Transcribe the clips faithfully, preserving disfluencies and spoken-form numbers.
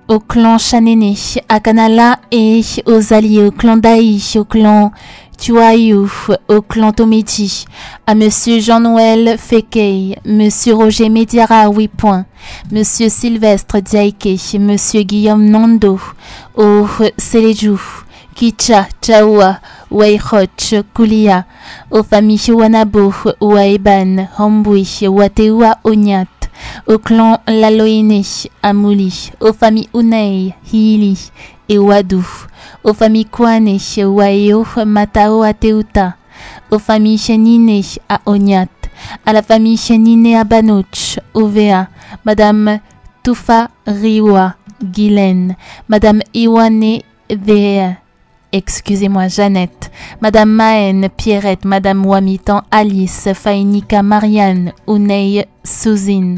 au clan Chanene, à Kanala et aux alliés, au clan Daï, au clan Tuaïou, au clan Tomiti, à Monsieur Jean-Noël Fekei, Monsieur Roger Mediara Wipoint, Monsieur Sylvestre Diaike, Monsieur Guillaume Nando, au Selejou, Kicha, Chaoua, Weihoch, Kulia, aux familles Wanabo, Waeban, Hombui, Wateua, Onyat, au clan Laloine, Amouli, aux familles Unei, Hili et Wadou, aux familles Kwane, Waeo, Matao, Ateuta, aux familles Chenine à Onyat, à la famille Chenine à Banouch, Ovea, Madame Toufa Riwa, Guylaine, Madame Iwane Vea, excusez-moi, Jeannette, Madame Maën, Pierrette, Madame Wamitan, Alice, Fainika, Marianne, Unei, Souzine,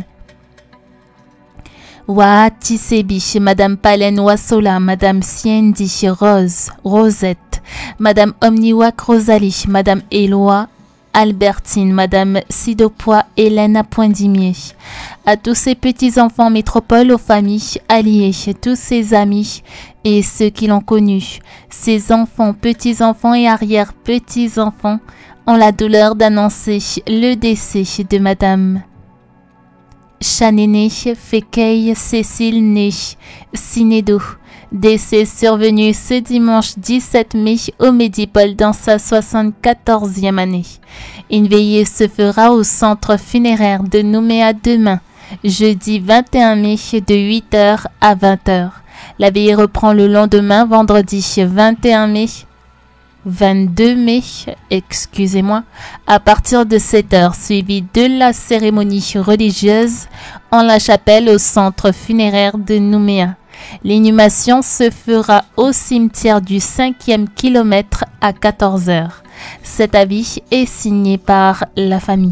Wa Tisebi, Madame Palen Wasola, Madame Siendi, Rose, Rosette, Madame Omniwak Rosalie, Madame Éloi, Albertine, Madame Sidopois, Hélène à Poindimier, à tous ces petits-enfants métropoles, aux familles alliées, tous ses amis et ceux qui l'ont connu, ses enfants, petits-enfants et arrière-petits-enfants, ont la douleur d'annoncer le décès de Madame Chanene Fekei Cécile Né Sinedo, décès survenu ce dimanche dix-sept mai au Médipole dans sa soixante-quatorzième année. Une veillée se fera au centre funéraire de Nouméa demain, jeudi vingt et un mai de huit heures à vingt heures. La veillée reprend le lendemain, vendredi vingt et un mai, vingt-deux mai, excusez-moi, à partir de sept heures, suivi de la cérémonie religieuse en la chapelle au centre funéraire de Nouméa. L'inhumation se fera au cimetière du cinquième kilomètre à quatorze heures. Cet avis est signé par la famille.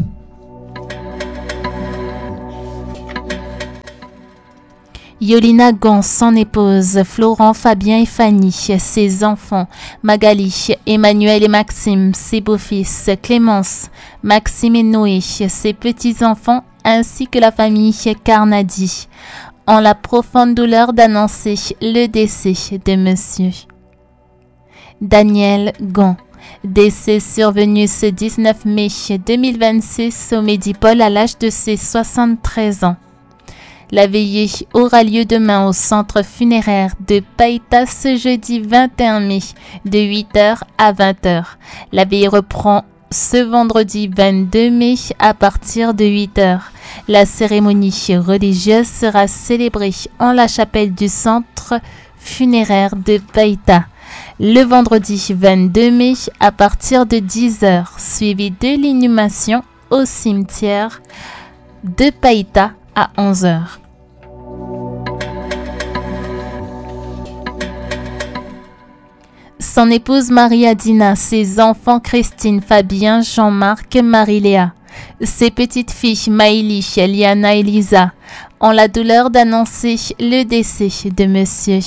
Yolina Gon, son épouse, Florent, Fabien et Fanny, ses enfants, Magali, Emmanuel et Maxime, ses beaux-fils, Clémence, Maxime et Noé, ses petits-enfants, ainsi que la famille Carnadi, ont la profonde douleur d'annoncer le décès de Monsieur Daniel Gon, décès survenu ce dix-neuf mai deux mille vingt-six au Médipole à l'âge de ses soixante-treize ans. La veillée aura lieu demain au centre funéraire de Païta ce jeudi vingt et un mai de huit heures à vingt heures. La veillée reprend ce vendredi vingt-deux mai à partir de huit heures. La cérémonie religieuse sera célébrée en la chapelle du centre funéraire de Païta le vendredi vingt-deux mai à partir de dix heures, suivi de l'inhumation au cimetière de Païta à onze heures. Son épouse Maria Dina, ses enfants Christine, Fabien, Jean-Marc, Marie-Léa, ses petites filles Maïli, Liana et Lisa ont la douleur d'annoncer le décès de Monsieur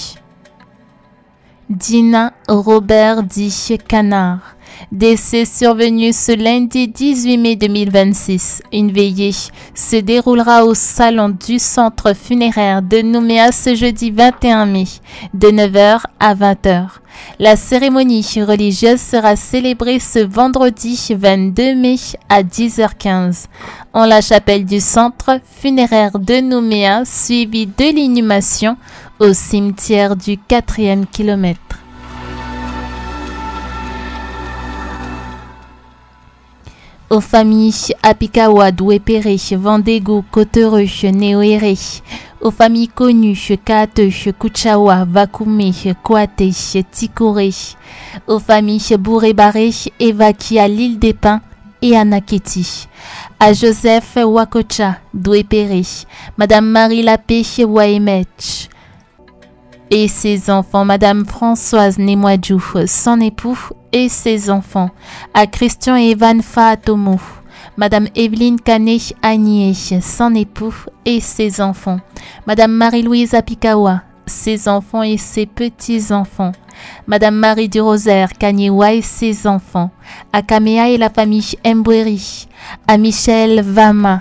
Dina Robert dit Canard, décès survenu ce lundi dix-huit mai deux mille vingt-six. Une veillée se déroulera au salon du centre funéraire de Nouméa ce jeudi vingt et un mai de neuf heures à vingt heures. La cérémonie religieuse sera célébrée ce vendredi vingt-deux mai à dix heures quinze en la chapelle du centre funéraire de Nouméa, suivie de l'inhumation au cimetière du quatrième kilomètre. Aux familles Apikawa, Douépéré, Vendégou, Côtereux, Néoéré, aux familles connues Kaate, Kuchawa, Vakume, Kouate, Tikoré, aux familles Bouré-Baré, évacuées à l'île des Pins et à Naketi, à Joseph Wakocha, Douépéré, Madame Marie Lapé, Waemech, et ses enfants, Madame Françoise Nemoadjou, son époux et ses enfants, à Christian et Evan Faatomo, Madame Evelyne Kane Agnier, son époux et ses enfants, Madame Marie-Louise Apikawa, ses enfants et ses petits-enfants, Madame Marie du Rosaire Kanyewa et ses enfants, à Kamea et la famille Mbweri, à Michel Vama,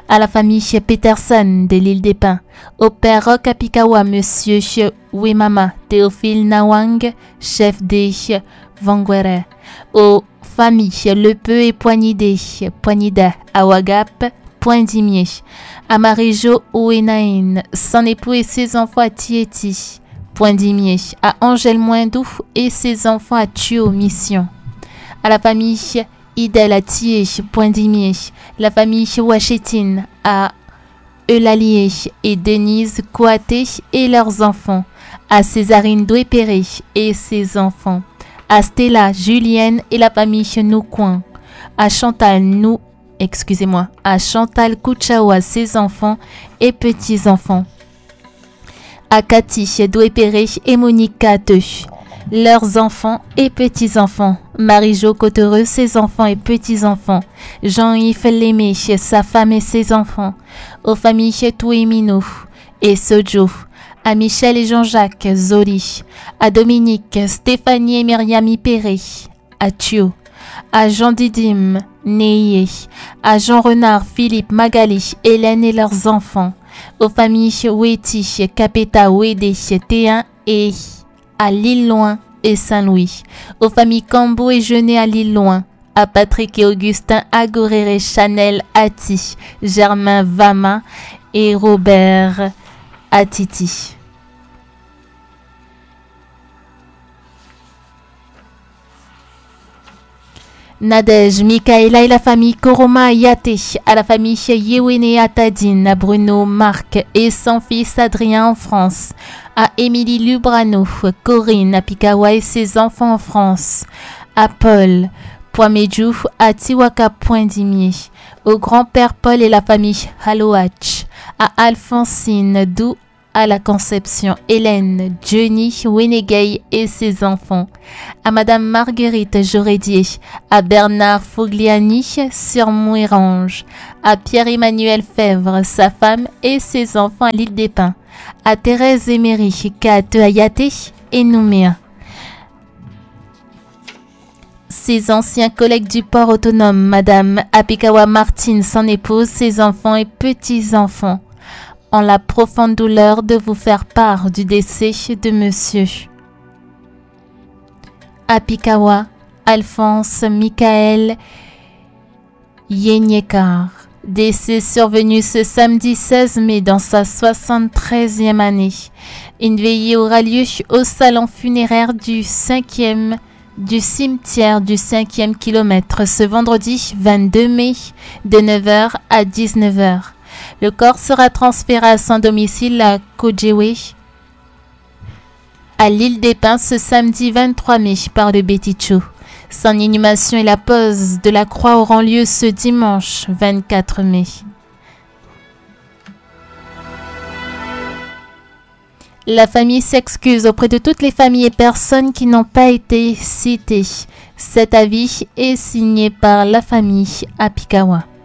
À la famille Peterson de l'île des Pins, au père Roch Apikawa, monsieur Wimama Théophile Nawang, chef des Vanguere, aux familles Le Peu et Poignidé, Poignida, Awagap, Poindimier, à Marijo Ouenaïn, son époux et ses enfants à Tieti, Poindimier, à Angèle Moindou et ses enfants à Tuo, Mission, à la famille Idel à Thié, Poindimier, la famille Ouachetine à Eulalié et Denise Kouaté et leurs enfants, à Césarine Douépéré et ses enfants, à Stella, Julienne et la famille Noucoin, à Chantal Nou, excusez-moi, à Chantal Kouchawa, ses enfants et petits-enfants, à Cathy Douépéré et Monique Cateux, leurs enfants et petits-enfants, Marie-Jo Cottereux, ses enfants et petits-enfants, Jean-Yves Lémé, sa femme et ses enfants, aux familles Touimino et Sojo, à Michel et Jean-Jacques Zoli, à Dominique, Stéphanie et Myriam Ipéré, à Thio, à Jean Didim, Neyé, à Jean Renard, Philippe, Magali, Hélène et leurs enfants, aux familles Oueti, Capeta, Ouédé, T un et à l'île Loin et Saint-Louis, aux familles Cambo et Genet à l'île Loin, à Patrick et Augustin Agoréré, Chanel, Ati, Germain Vama et Robert Atiti. Nadège, Michaela et la famille Koroma Yaté, à la famille Yewene Atadine, à Bruno, Marc et son fils Adrien en France, à Émilie Lubrano, Corinne Apikawa et ses enfants en France, à Paul Poimedjou, à Tiwaka Poindimier, au grand-père Paul et la famille Haloach, à Alphonsine Dou, à la Conception, Hélène, Jenny, Wenegay et ses enfants, à Madame Marguerite Jorédier, à Bernard Fogliani sur Mouérange, à Pierre-Emmanuel Fèvre, sa femme et ses enfants à l'île des Pins, à Thérèse Emery, Kate Ayaté et Nouméa. Ses anciens collègues du port autonome, Madame Apikawa Martine, son épouse, ses enfants et petits-enfants, en la profonde douleur de vous faire part du décès de monsieur Apikawa Alphonse Michael Yenyekar, décès survenu ce samedi seize mai dans sa soixante-treizième année. Une veillée aura lieu au salon funéraire du cinquième du cimetière du cinquième kilomètre ce vendredi vingt-deux mai de neuf heures à dix-neuf heures. Le corps sera transféré à son domicile à Kojewe, à l'île des Pins, ce samedi vingt-trois mai par le Beticho. Son inhumation et la pose de la croix auront lieu ce dimanche vingt-quatre mai. La famille s'excuse auprès de toutes les familles et personnes qui n'ont pas été citées. Cet avis est signé par la famille Apikawa.